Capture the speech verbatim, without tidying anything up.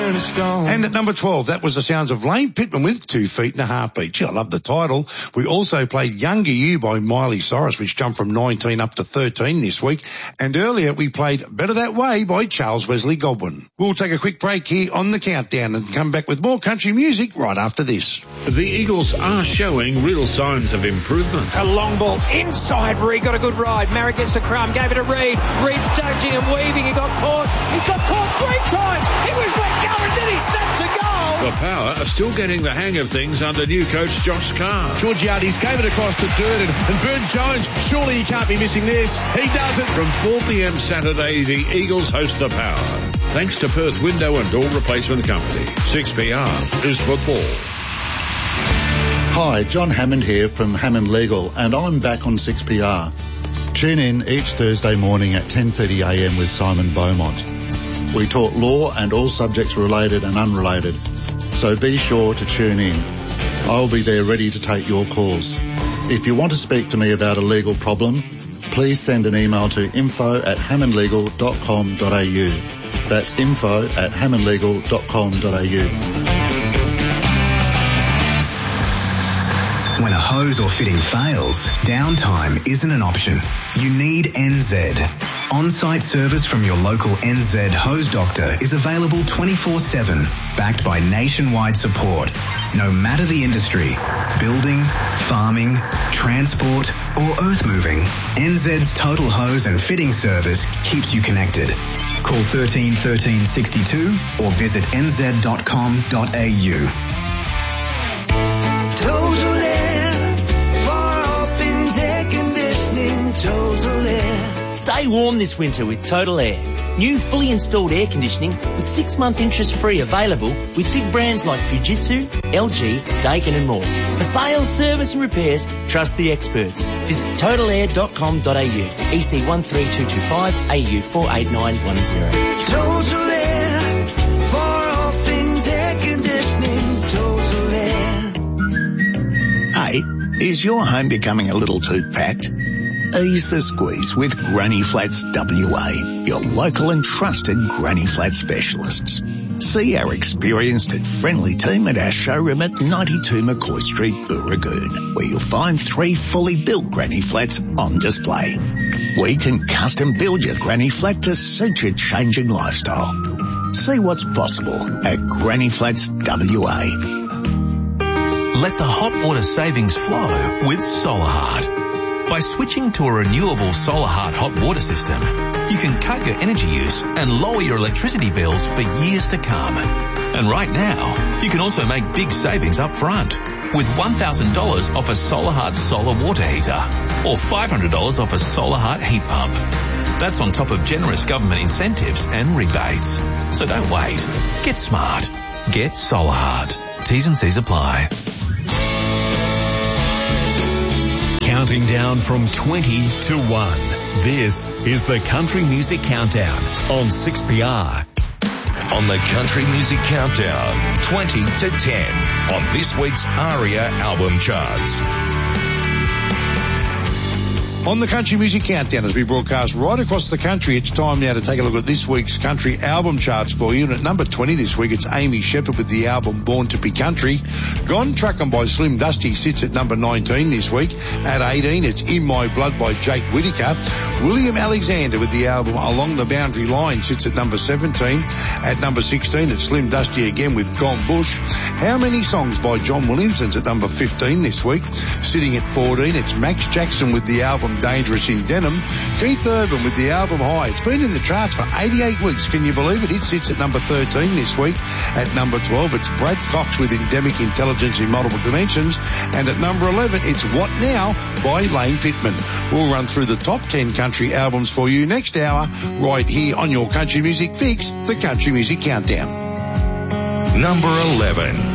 turn to stone. And at number twelve, that was the sounds of Lane Pittman with Two Feet and a Heartbeat. Gee, I love the title. We also played Younger You by Miley Cyrus, which jumped from nineteen up to thirteen this week. And earlier we played Better That Way by Charles Wesley Godwin. We'll take a quick break here on the Countdown and come back with more country music right after this. The Eagles are showing real signs of improvement. A long ball inside. Reed got a good ride. Merrick gets a crumb, gave it to Reed. Reed dodging and weaving. He got caught. He got caught three times. He was let go and then he snaps a goal. The Power are still getting the hang of things under new coach Josh Carr. Georgiades gave it across to Durden, and Bert Jones, surely he can't be missing this. He does it. From four p.m. Saturday, the Eagles host the Power. Thanks to Perth Window and Door Replacement Company. six P R is football. Hi, John Hammond here from Hammond Legal, and I'm back on six P R. Tune in each Thursday morning at ten thirty a m with Simon Beaumont. We talk law and all subjects related and unrelated, so be sure to tune in. I'll be there ready to take your calls. If you want to speak to me about a legal problem, please send an email to info at hammond legal dot com dot a u. That's info at hammond legal dot com dot a u. When a hose or fitting fails, downtime isn't an option. You need N Z. On-site service from your local N Z hose doctor is available twenty-four seven, backed by nationwide support. No matter the industry, building, farming, transport, or earth moving, N Z's total hose and fitting service keeps you connected. Call thirteen thirteen sixty-two or visit n z dot com dot a u. Stay warm this winter with Total Air. New fully installed air conditioning with six month interest free available with big brands like Fujitsu, L G, Daikin and more. For sales, service and repairs, trust the experts. Visit total air dot com dot a u. E C one three two two five, A U four eight nine one zero. Total Air, for all things air conditioning, Total Air. Hey, is your home becoming a little too packed? Ease the squeeze with Granny Flats W A, your local and trusted Granny Flat specialists. See our experienced and friendly team at our showroom at ninety-two McCoy Street, Booragoon, where you'll find three fully built Granny Flats on display. We can custom build your Granny Flat to suit your changing lifestyle. See what's possible at Granny Flats W A. Let the hot water savings flow with Solar Heart. By switching to a renewable Solar Heart hot water system, you can cut your energy use and lower your electricity bills for years to come. And right now, you can also make big savings up front with one thousand dollars off a Solar Heart solar water heater or five hundred dollars off a Solar Heart heat pump. That's on top of generous government incentives and rebates. So don't wait. Get smart. Get Solar Heart. T's and C's apply. Counting down from twenty to one. This is the Country Music Countdown on six P R. On the Country Music Countdown, twenty to ten on this week's ARIA album charts. On the Country Music Countdown, as we broadcast right across the country, it's time now to take a look at this week's country album charts for you. And at number twenty this week, it's Amy Shepherd with the album Born to Be Country. Gone Truckin' by Slim Dusty sits at number nineteen this week. At eighteen, it's In My Blood by Jake Whittaker. William Alexander with the album Along the Boundary Line sits at number seventeen. At number sixteen, it's Slim Dusty again with Gone Bush. How Many Songs by John Williamson's at number fifteen this week. Sitting at fourteen, it's Max Jackson with the album Dangerous in Denim. Keith Urban with the album High. It's been in the charts for eighty-eight weeks. Can you believe it? It sits at number thirteen this week. At number twelve, it's Brad Cox with Endemic Intelligence in Multiple Dimensions. And at number eleven, it's What Now by Lane Pittman. We'll run through the top ten country albums for you next hour right here on your Country Music Fix, the Country Music Countdown. Number eleven.